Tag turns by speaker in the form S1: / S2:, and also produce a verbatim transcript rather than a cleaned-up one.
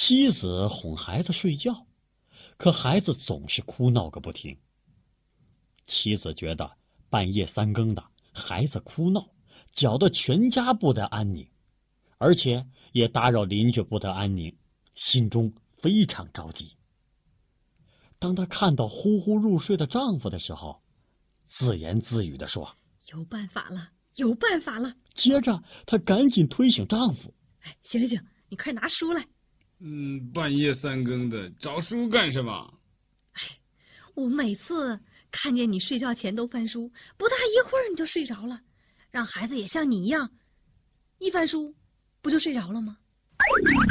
S1: 妻子哄孩子睡觉，可孩子总是哭闹个不停。妻子觉得半夜三更的孩子哭闹，搅得全家不得安宁，而且也打扰邻居不得安宁，心中非常着急。当她看到呼呼入睡的丈夫的时候，自言自语地说：
S2: 有办法了，有办法了。
S1: 接着她赶紧推醒丈夫：
S2: 哎，醒醒，你快拿书来。
S3: 嗯，半夜三更的找书干什么？
S2: 哎，我每次看见你睡觉前都翻书，不大一会儿你就睡着了，让孩子也像你一样，一翻书不就睡着了吗？